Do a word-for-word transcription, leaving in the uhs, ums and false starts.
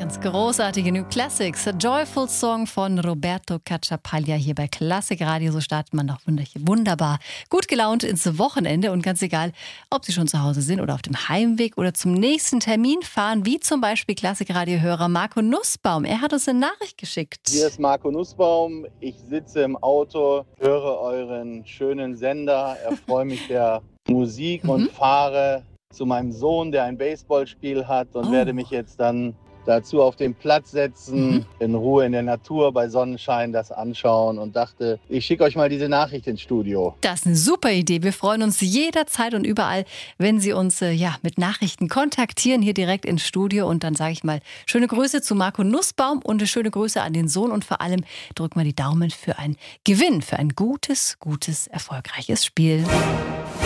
ganz großartige New Classics. A Joyful Song von Roberto Cacciapaglia hier bei Klassik Radio. So startet man doch wunderbar gut gelaunt ins Wochenende. Und ganz egal, ob Sie schon zu Hause sind oder auf dem Heimweg oder zum nächsten Termin fahren, wie zum Beispiel Klassik Radio-Hörer Marco Nussbaum. Er hat uns eine Nachricht geschickt. Hier ist Marco Nussbaum. Ich sitze im Auto, höre euren schönen Sender, erfreue mich der Musik Mhm. und fahre zu meinem Sohn, der ein Baseballspiel hat, und Oh. werde mich jetzt dann dazu auf den Platz setzen, Mhm. in Ruhe in der Natur bei Sonnenschein das anschauen, und dachte, ich schicke euch mal diese Nachricht ins Studio. Das ist eine super Idee. Wir freuen uns jederzeit und überall, wenn Sie uns äh, ja, mit Nachrichten kontaktieren, hier direkt ins Studio. Und dann sage ich mal, schöne Grüße zu Marco Nussbaum und schöne Grüße an den Sohn. Und vor allem drücken wir die Daumen für einen Gewinn, für ein gutes, gutes, erfolgreiches Spiel.